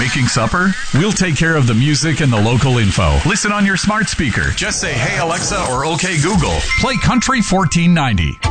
making supper? We'll take care of the music and the local info. Listen on your smart speaker. Just say, "Hey Alexa," or "Okay Google, play Country 1490."